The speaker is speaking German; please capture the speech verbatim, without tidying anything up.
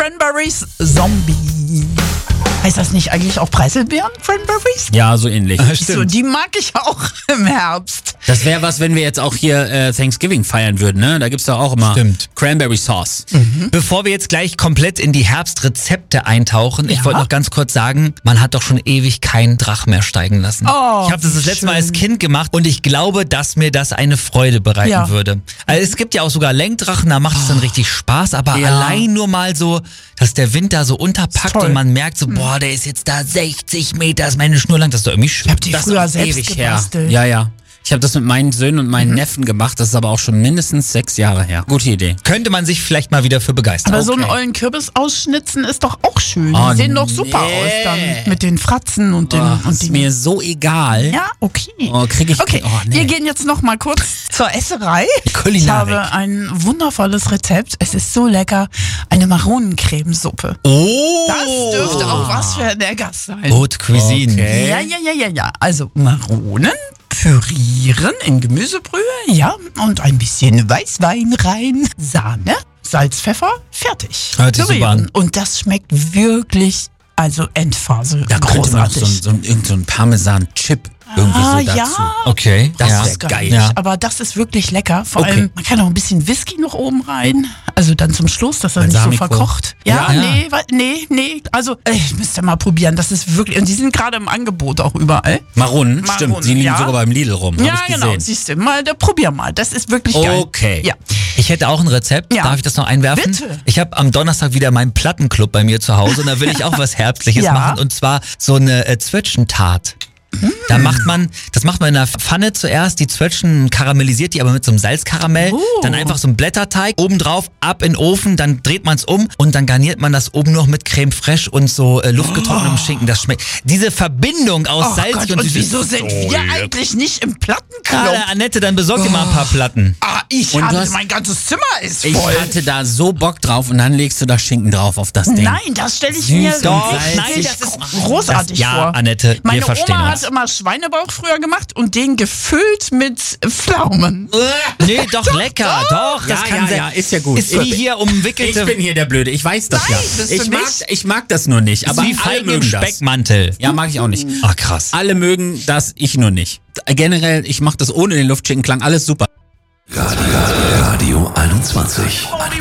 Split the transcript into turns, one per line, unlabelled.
Cranberries Zombie. Heißt das nicht eigentlich auch Preiselbeeren, Cranberries?
Ja, so ähnlich.
So, die mag ich auch im Herbst.
Das wäre was, wenn wir jetzt auch hier äh, Thanksgiving feiern würden, ne? Da gibt's doch auch immer
Stimmt.
Cranberry Sauce.
Mhm. Bevor wir jetzt gleich komplett in die Herbstrezepte eintauchen,
Ja?
ich wollte noch ganz kurz sagen, man hat doch schon ewig keinen Drach mehr steigen lassen.
Oh,
ich habe das das letzte Mal
schön.
als Kind gemacht und ich glaube, dass mir das eine Freude bereiten
Ja.
würde. Also es gibt ja auch sogar Lenkdrachen, da macht es dann richtig Spaß, aber
Ja.
allein nur mal so, dass der Wind da so unterpackt
Toll.
und man merkt so, boah, der ist jetzt da sechzig Meter, ist meine Schnur lang, das ist doch irgendwie schön.
Ich hab die
Das
früher
ist
selbst
ewig her.
gebastelt.
Ja, ja. Ich habe das mit meinen Söhnen und meinen Neffen gemacht, das ist aber auch schon mindestens sechs Jahre her. Gute Idee.
Könnte man sich vielleicht mal wieder für begeistern.
Aber so einen
Okay.
ollen Kürbis ausschnitzen ist doch auch schön.
Oh,
Die sehen doch super
nee.
aus dann. Mit den Fratzen und den...
Oh,
und
ist
den
mir so egal.
ja, okay.
Oh, krieg ich...
Okay,
Oh, nee.
wir gehen jetzt noch mal kurz zur Esserei.
Kulinarik.
Ich habe ein wundervolles Rezept. Es ist so lecker. Eine Maronencremesuppe.
Oh!
Das dürfte auch was für der Gast sein.
Haute Cuisine.
Okay.
Ja, ja, ja, ja, ja. Also Maronen pürieren in Gemüsebrühe, ja, und ein bisschen Weißwein rein, Sahne, Salz, Pfeffer, fertig.
Hört sich super
Pürieren.
an.
Und das schmeckt wirklich, also Endphase,
Da könnte man noch
großartig.
so, ein- so, ein- irgend so ein Parmesan-Chip irgendwie
Ah,
so dazu.
ja.
Okay.
Das
ja.
ist geil.
geil.
Ja.
Aber das ist wirklich lecker. Vor
Okay.
allem, man kann auch ein bisschen Whisky noch oben rein. Also dann zum Schluss, dass er nicht so
Balsamico.
verkocht. Ja,
Ja.
nee, wa- nee, nee. Also, äh, ich müsste mal probieren. Das ist wirklich, und die sind gerade im Angebot auch überall.
Maronen,
Maronen,
stimmt. Die liegen
ja.
sogar beim Lidl rum.
Ja,
Hab ich
genau.
gesehen.
Siehst du, mal, da, probier mal. Das ist wirklich geil.
Okay.
Ja.
Ich hätte auch ein Rezept.
Ja.
Darf ich das noch einwerfen?
Bitte.
Ich habe am Donnerstag wieder meinen Plattenclub bei mir zu Hause und da will ich auch was Herbstliches
Ja.
machen und zwar so eine äh, Zwetschgentart. Da macht man, das macht man in einer Pfanne zuerst, die Zwetschgen karamellisiert die aber mit so einem Salzkaramell,
Oh.
dann einfach so ein Blätterteig, obendrauf, ab in den Ofen, dann dreht man es um und dann garniert man das oben noch mit Creme fraiche und so äh, luftgetrocknetem Schinken. Das schmeckt. Diese Verbindung aus
Oh
salzig
Gott,
und
und
süß.
wieso sind wir eigentlich nicht im Plattenclub?
Ah, Annette, dann besorg dir mal ein paar Platten.
Ah, ich
Und du
habe,
hast-
mein ganzes Zimmer ist
Ich
voll.
hatte da so Bock drauf und dann legst du da Schinken drauf auf das Ding.
Nein, das stelle ich
Süß
mir
und
doch
salzig.
nein, das ist großartig
Das- ja,
vor.
Annette, wir
Meine
verstehen
Oma
uns.
hat immer Schweinebauch früher gemacht und den gefüllt mit Pflaumen.
Nee, doch, lecker, doch, das
Ja,
kann
ja,
sehr,
ja, ist ja gut.
Ist wie hier umwickelte,
Ich bin hier der Blöde, ich weiß das
Nein,
ja.
bist du
Ich mag,
nicht?
ich mag das nur nicht, aber
wie
alle
Feigen im
mögen das.
Speckmantel.
Ja, mag ich auch nicht.
Ah, krass.
Alle mögen das, ich nur nicht. Generell, ich mach das ohne den Luftschinken, klang alles super.
Radio einundzwanzig.